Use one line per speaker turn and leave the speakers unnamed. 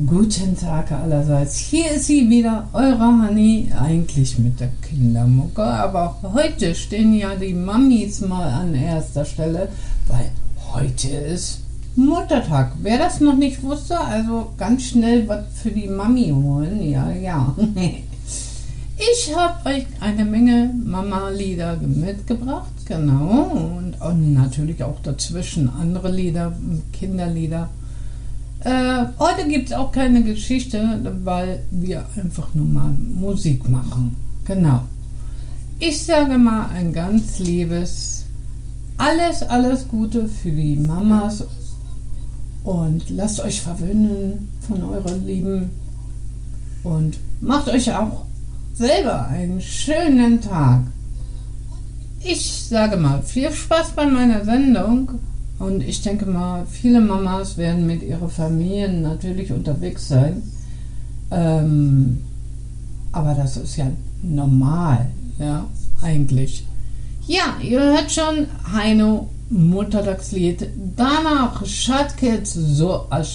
Guten Tag allerseits. Hier ist sie wieder, eure Hanni, eigentlich mit der Kindermucke. Aber heute stehen ja die Mamis mal an erster Stelle, weil heute ist Muttertag. Wer das noch nicht wusste, also ganz schnell was für die Mami holen. Ja. Ich habe euch eine Menge Mama-Lieder mitgebracht, genau. Und natürlich auch dazwischen andere Lieder, Kinderlieder. Heute gibt es auch keine Geschichte, weil wir einfach nur mal Musik machen. Genau. Ich sage mal ein ganz liebes alles Gute für die Mamas und lasst euch verwöhnen von euren Lieben und macht euch auch selber einen schönen Tag. Ich sage mal viel Spaß bei meiner Sendung. Und ich denke mal, viele Mamas werden mit ihren Familien natürlich unterwegs sein. Aber das ist ja normal, ja, eigentlich. Ja, ihr hört schon, Heino, Muttertagslied. Danach Schatzkids, so als